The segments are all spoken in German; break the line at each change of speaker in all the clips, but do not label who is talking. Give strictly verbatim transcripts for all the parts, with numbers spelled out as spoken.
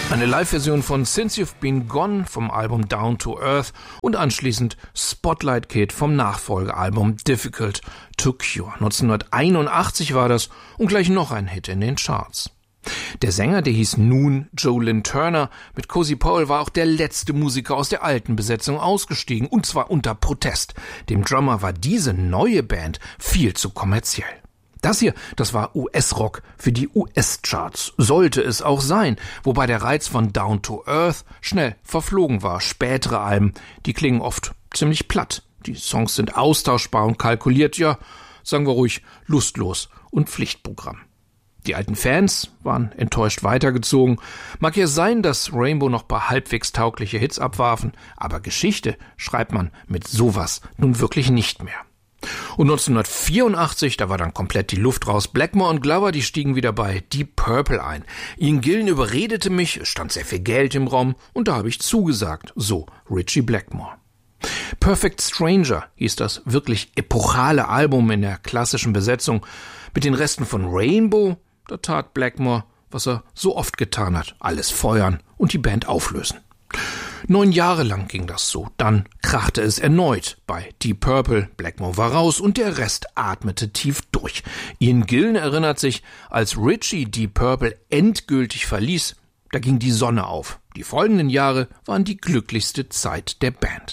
Eine Live-Version von Since You've Been Gone vom Album Down to Earth und anschließend Spotlight Kid vom Nachfolgealbum Difficult to Cure. neunzehnhunderteinundachtzig war das und gleich noch ein Hit in den Charts. Der Sänger, der hieß nun Joe Lynn Turner. Mit Cozy Powell war auch der letzte Musiker aus der alten Besetzung ausgestiegen, und zwar unter Protest. Dem Drummer war diese neue Band viel zu kommerziell. Das hier, das war U S-Rock für die U S-Charts. Sollte es auch sein, wobei der Reiz von Down to Earth schnell verflogen war. Spätere Alben, die klingen oft ziemlich platt. Die Songs sind austauschbar und kalkuliert, ja, sagen wir ruhig, lustlos und Pflichtprogramm. Die alten Fans waren enttäuscht weitergezogen. Mag ja sein, dass Rainbow noch paar halbwegs taugliche Hits abwarfen, aber Geschichte schreibt man mit sowas nun wirklich nicht mehr. Und neunzehnhundertvierundachtzig, da war dann komplett die Luft raus. Blackmore und Glover, die stiegen wieder bei Deep Purple ein. Ian Gillan überredete mich, es stand sehr viel Geld im Raum und da habe ich zugesagt. So Ritchie Blackmore. Perfect Stranger hieß das wirklich epochale Album in der klassischen Besetzung. Mit den Resten von Rainbow, da tat Blackmore, was er so oft getan hat, alles feuern und die Band auflösen. Neun Jahre lang ging das so. Dann krachte es erneut bei Deep Purple. Blackmore war raus und der Rest atmete tief durch. Ian Gillan erinnert sich, als Ritchie Deep Purple endgültig verließ, da ging die Sonne auf. Die folgenden Jahre waren die glücklichste Zeit der Band.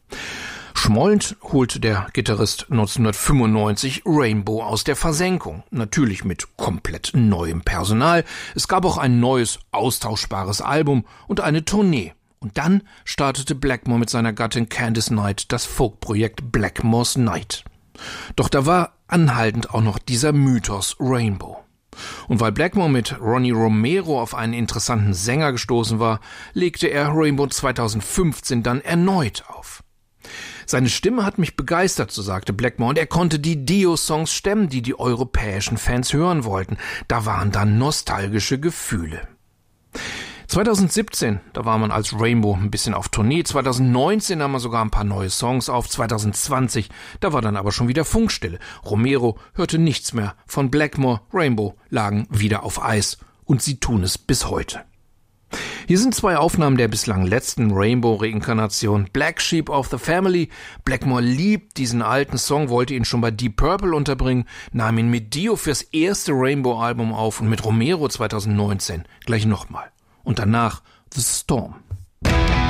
Schmollend holte der Gitarrist neunzehnhundertfünfundneunzig Rainbow aus der Versenkung. Natürlich mit komplett neuem Personal. Es gab auch ein neues, austauschbares Album und eine Tournee. Und dann startete Blackmore mit seiner Gattin Candice Knight das Folkprojekt Blackmore's Night. Doch da war anhaltend auch noch dieser Mythos Rainbow. Und weil Blackmore mit Ronnie Romero auf einen interessanten Sänger gestoßen war, legte er Rainbow zweitausendfünfzehn dann erneut auf. Seine Stimme hat mich begeistert, so sagte Blackmore, und er konnte die Dio-Songs stemmen, die die europäischen Fans hören wollten. Da waren dann nostalgische Gefühle. zweitausendsiebzehn, da war man als Rainbow ein bisschen auf Tournee. zweitausendneunzehn haben wir sogar ein paar neue Songs auf. zweitausendzwanzig, da war dann aber schon wieder Funkstille. Romero hörte nichts mehr von Blackmore. Rainbow lagen wieder auf Eis und sie tun es bis heute. Hier sind zwei Aufnahmen der bislang letzten Rainbow-Reinkarnation. Black Sheep of the Family. Blackmore liebt diesen alten Song, wollte ihn schon bei Deep Purple unterbringen, nahm ihn mit Dio fürs erste Rainbow-Album auf und mit Romero zweitausendneunzehn gleich nochmal. Und danach The Storm.